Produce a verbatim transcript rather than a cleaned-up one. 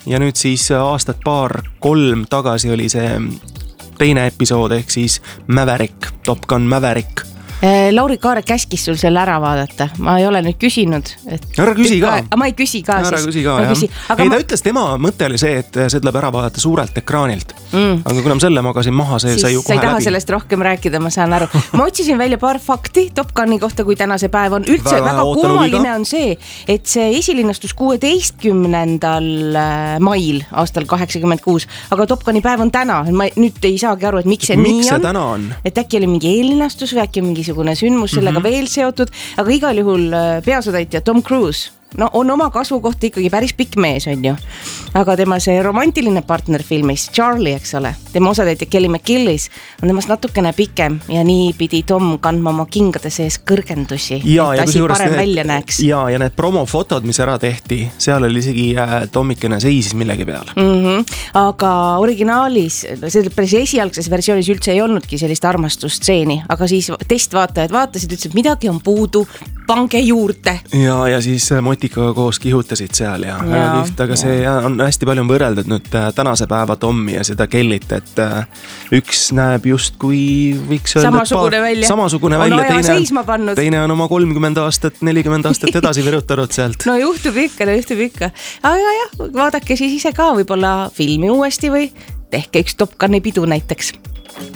ja nüüd siis aastat paar kolm tagasi oli see teine episood ehk siis Maverick, Top Gun Maverick. Lauri Kaare käskis sul selle ära vaadata. Ma ei ole nüüd küsinud. Et ära küsi ka. Ka, ma ei küsi ka. Ära siis. küsi ka, jah. Küsi. Ei, ma... ta ütles, tema mõte oli see, et see tuleb ära vaadata suurelt ekraanilt. Mm. Aga kuna ma selle magasin maha, see siis sai ju kohe läbi. Sa ei taha sellest rohkem rääkida, ma saan aru. Ma otsisin välja paar fakti Top Guni kohta, kui tänase päev on. Üldse väga, väga kummaline on see, et see esilinastus kuueteistkümnendal mail aastal kaheksakümmend kuus, aga Top Guni päev on täna. Ma nüüd ei saagi aru, et miks see miks nii see on. Täna on. Et äkki oli mingi eellinastus või äkki mingisugune sündmus selle ka veel seotud, aga igal juhul peasodaitja Tom Cruise, no on oma kasvu kohta ikkagi päris pikk mees, on ju. Aga tema see romantiline partner filmis, Charlie, eks ole, tema osatäitja Kelly McGillis on temast natukene pikem ja nii pidi Tom kandma oma kingade sees kõrgendusi, ja, et ja asi parem need, välja näeks. Ja, ja need promofotod, mis ära tehti, seal oli isegi Tomikene seisis millegi peal. Mm-hmm. Aga originaalis, päris esialgses versioonis üldse ei olnudki sellist armastustseeni, aga siis testvaatajad vaatasid, ütlesid, midagi on puudu, pange juurde. Ja, ja siis Motikaga koos kihutasid seal ja, ja, ja kiht, aga ja. See on hästi palju võrreldud nüüd tänase päeva Tommi ja seda Kellit, et üks näeb just kui võiks öelda, samasugune paar, välja, samasugune on välja, aja teine, seisma pannud. Teine on oma kolmkümmend aastat, nelikümmend aastat edasi virutanud sealt. No juhtub ikka, no juhtub ikka. Aga jah, vaadake siis ise ka võib-olla filmi uuesti või tehke üks Top Guni pidu näiteks.